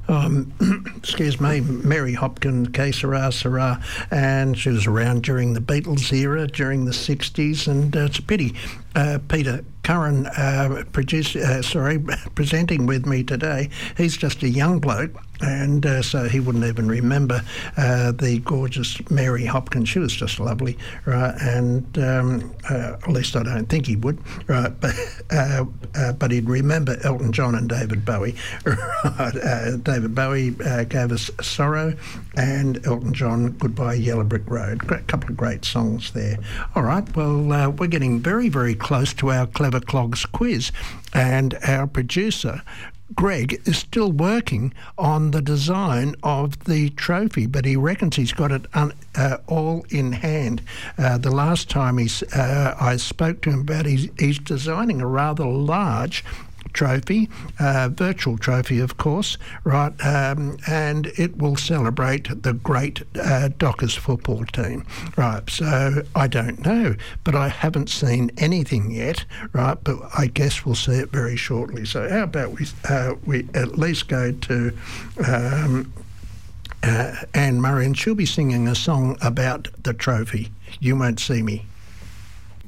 Excuse me, Mary Hopkins, Que Sera Sera, and she was around during the Beatles era, during the 60s, and it's a pity Peter Curran presenting with me today. He's just a young bloke, and so he wouldn't even remember the gorgeous Mary Hopkins. She was just lovely, right? And at least I don't think he would, right? But he'd remember Elton John and David Bowie. Right? David Bowie gave us Sorrow, and Elton John, Goodbye Yellow Brick Road. A couple of great songs there. All right, well, we're getting very, very close to our Clever Clogs quiz, and our producer Greg is still working on the design of the trophy, but he reckons he's got it all in hand. The last time I spoke to him about he's designing a rather large trophy, virtual trophy, of course, right, and it will celebrate the great Dockers football team, right. So I don't know, but I haven't seen anything yet, right, but I guess we'll see it very shortly. So how about we at least go to Anne Murray, and she'll be singing a song about the trophy, You Won't See Me.